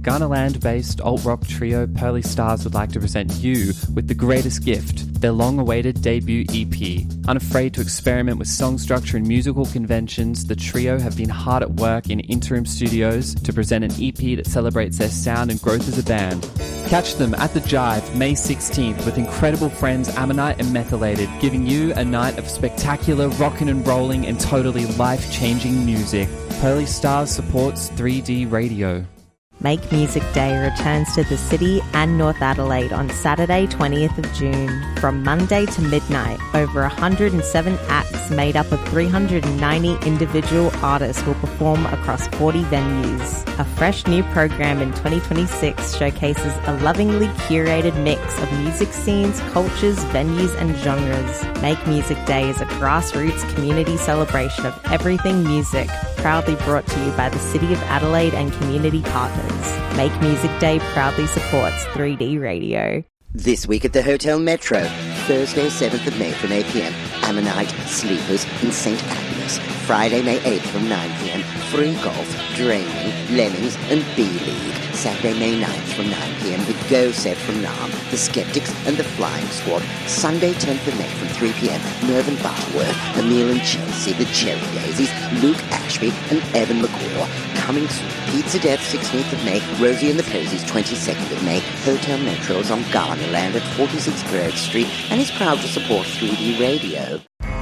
Ghanaland-based alt-rock trio Pearly Stars would like to present you with the greatest gift, their long-awaited debut EP. Unafraid to experiment with song structure and musical conventions, the trio have been hard at work in interim studios to present an EP that celebrates their sound and growth as a band. Catch them at The Jive May 16th with incredible friends Ammonite and Methylated, giving you a night of spectacular rockin' and rolling and totally life-changing music. Pearly Stars supports 3D Radio. Make Music Day returns to the city and North Adelaide on Saturday 20th of June. From Monday to midnight, over 107 acts made up of 390 individual artists will perform across 40 venues. A fresh new program in 2026 showcases a lovingly curated mix of music scenes, cultures, venues and genres. Make Music Day is a grassroots community celebration of everything music, proudly brought to you by the City of Adelaide and community partners. Make Music Day proudly supports 3D Radio. This week at the Hotel Metro, Thursday 7th of May from 8 p.m, Ammonite Sleepers in St. Agnes. Friday, May 8th from 9 p.m, Free Golf, Draining, Lemmings and B-League. Saturday, May 9th from 9 p.m, The Go Set from Nam, The Skeptics and The Flying Squad. Sunday, 10th of May from 3 p.m, Mervyn Barworth, Emile and Chelsea, The Cherry Daisies, Luke Ashby and Evan McCaw. Coming soon, Pizza Death 16th of May, Rosie and the Posies 22nd of May. Hotel Metro is on Garnerland at 46 Bird Street and is proud to support 3D Radio.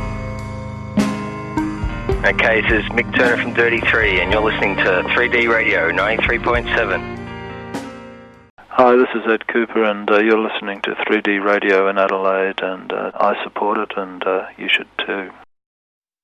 Okay, this is Mick Turner from 33 and you're listening to 3D Radio 93.7. Hi, this is Ed Cooper and you're listening to 3D Radio in Adelaide and I support it and you should too.